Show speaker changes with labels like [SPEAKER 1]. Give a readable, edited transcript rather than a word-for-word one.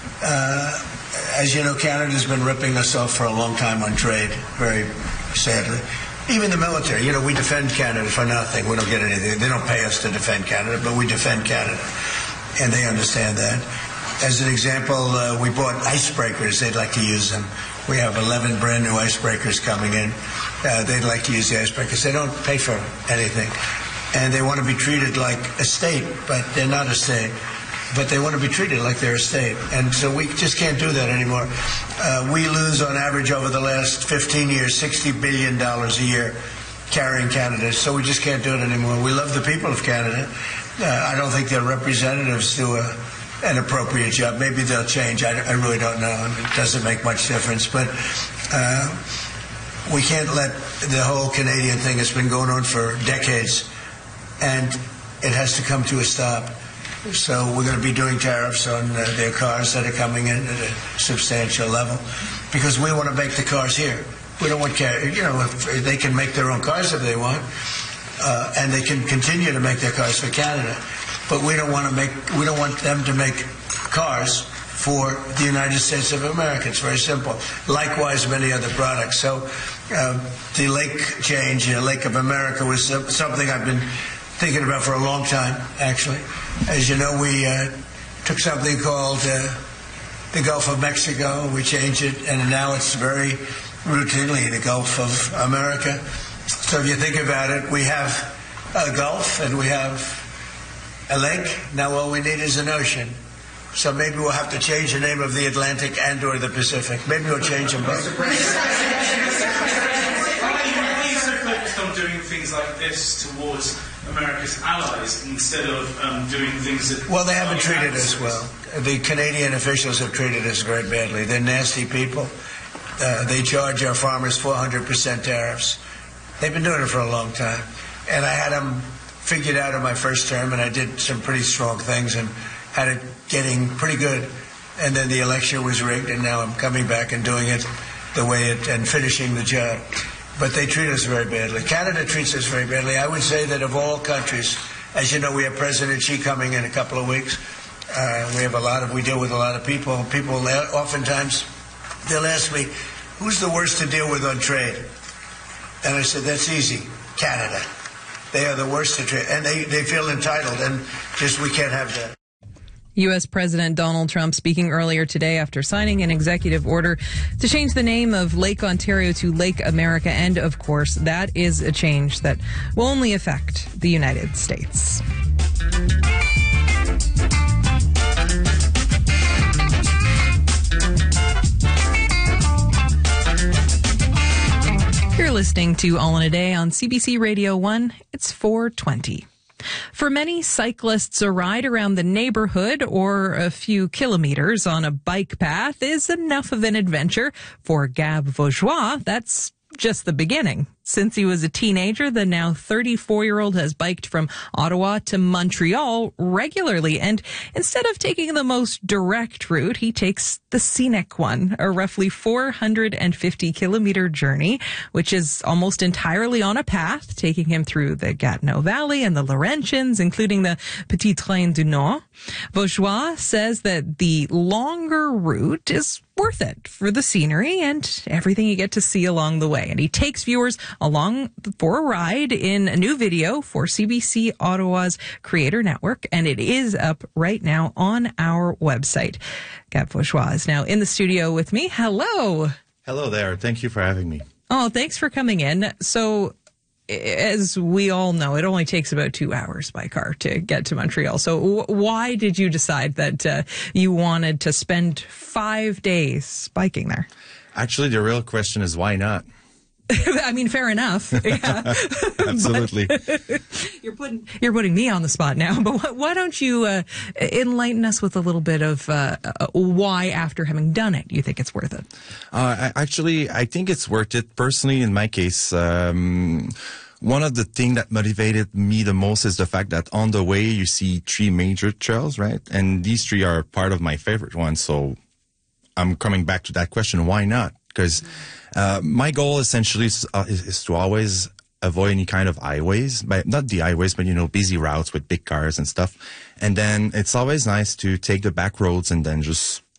[SPEAKER 1] As you know, Canada's been ripping us off for a long time on trade, very sadly. Even the military, we defend Canada for nothing. We don't get anything. They don't pay us to defend Canada, but we defend Canada, and they understand that. As an example, we bought icebreakers. They'd like to use them. We have 11 brand new icebreakers coming in. They'd like to use the icebreakers. They don't pay for anything. And they want to be treated like a state, but they're not a state. But they want to be treated like they're a state. And so we just can't do that anymore. We lose, on average, over the last 15 years, $60 billion a year carrying Canada. So we just can't do it anymore. We love the people of Canada. I don't think their representatives do an appropriate job. Maybe they'll change. I really don't know. It doesn't make much difference. But we can't let the whole Canadian thing that's been going on for decades, and it has to come to a stop. So we're going to be doing tariffs on their cars that are coming in at a substantial level, because we want to make the cars here. We don't want, if they can make their own cars if they want, and they can continue to make their cars for Canada. But we don't want them to make cars for the United States of America. It's very simple. Likewise, many other products. So the lake change, Lake of America, was something I've been thinking about for a long time, actually. As you know, we took something called the Gulf of Mexico. We changed it, and now it's very routinely the Gulf of America. So if you think about it, we have a Gulf and we have a lake. Now all we need is an ocean. So maybe we'll have to change the name of the Atlantic and or the Pacific. Maybe we'll change them both.
[SPEAKER 2] Doing things like this towards America's allies instead of doing things that...
[SPEAKER 1] Well, they haven't treated us well. The Canadian officials have treated us very badly. They're nasty people. They charge our farmers 400% tariffs. They've been doing it for a long time. And I had them figured out in my first term, and I did some pretty strong things and had it getting pretty good. And then the election was rigged, and now I'm coming back and doing it the way and finishing the job. But they treat us very badly. Canada treats us very badly. I would say that of all countries, as you know, we have President Xi coming in a couple of weeks. We deal with a lot of people. People oftentimes, they'll ask me, who's the worst to deal with on trade? And I said, that's easy, Canada. They are the worst to trade. And they feel entitled, and we can't have that.
[SPEAKER 3] U.S. President Donald Trump speaking earlier today after signing an executive order to change the name of Lake Ontario to Lake America. And, of course, that is a change that will only affect the United States. You're listening to All in a Day on CBC Radio 1. It's 4:20. For many cyclists, a ride around the neighborhood or a few kilometers on a bike path is enough of an adventure. For Gab Vaugeois, that's just the beginning. Since he was a teenager, the now 34-year-old has biked from Ottawa to Montreal regularly. And instead of taking the most direct route, he takes the scenic one, a roughly 450-kilometer journey, which is almost entirely on a path, taking him through the Gatineau Valley and the Laurentians, including the Petit Train du Nord. Vaugeois says that the longer route is worth it for the scenery and everything you get to see along the way. And he takes viewers along for a ride in a new video for CBC Ottawa's Creator Network, and it is up right now on our website. Gab Vaugeois is now in the studio with me. Hello.
[SPEAKER 4] Hello there. Thank you for having me.
[SPEAKER 3] Oh, thanks for coming in. So, as we all know, it only takes about 2 hours by car to get to Montreal. So why did you decide that you wanted to spend 5 days biking there?
[SPEAKER 4] Actually, the real question is why not?
[SPEAKER 3] I mean, fair enough. Yeah.
[SPEAKER 4] Absolutely.
[SPEAKER 3] You're putting me on the spot now, but why don't you enlighten us with a little bit of why, after having done it, you think it's worth it?
[SPEAKER 4] I think it's worth it. Personally, in my case, one of the things that motivated me the most is the fact that on the way you see 3 major trails, right? And these 3 are part of my favorite ones. So I'm coming back to that question, why not? Because my goal essentially is to always avoid any kind of highways, but not the highways, but, busy routes with big cars and stuff. And then it's always nice to take the back roads and then just